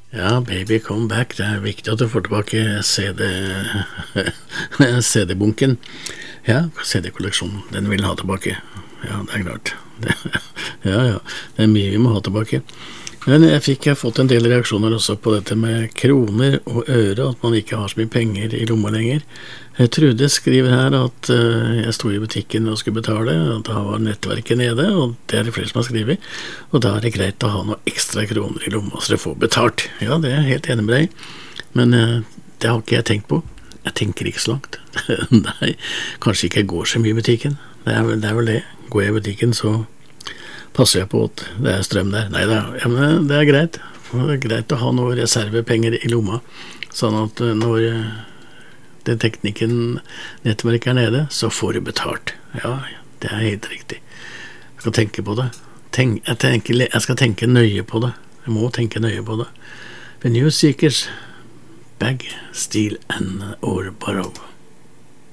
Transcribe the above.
Ja, baby, come back. Det er viktig at du får tilbake CD-bunken. Ja, CD-kolleksjonen, den vil ha tilbake. Ja, det er klart. Ja, det er mye vi må ha tilbake. Men jeg har fått en del reaksjoner også på dette med kroner og øre, at man ikke har så mye penger i lomma lenger. Trude skriver her at jeg stod i butikken og skulle betale, og da var nettverket nede, og det er det flere som har skrivet, og da er det greit å ha noen ekstra kroner i lomma, så det får betalt. Ja, det er jeg helt enig med deg, men det har ikke jeg tenkt på. Jeg tenker ikke så langt. Nei, kanskje ikke jeg går så mye i butikken. Det er vel det. Går jeg i butikken, så passer jeg på at det er strøm der. Nei, men det er greit. Det er greit å ha noen reservepenger i lomma, sånn at når den teknikken nettverket er nede, så får du betalt. Ja, det er helt riktig. Jeg skal tenke på det. Jeg skal tenke nøye på det. Jeg må tenke nøye på det. The New Seekers, Bag, Steal and or Borrow.